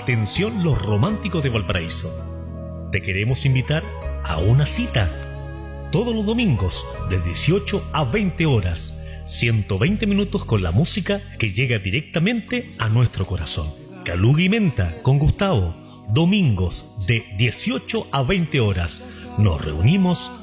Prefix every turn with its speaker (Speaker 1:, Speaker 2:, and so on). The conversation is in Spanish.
Speaker 1: Atención los románticos de Valparaíso. Te queremos invitar a una cita. Todos los domingos de 18 a 20 horas. 120 minutos con la música que llega directamente a nuestro corazón. Caluga y Menta con Gustavo. Domingos de 18 a 20 horas. Nos reunimos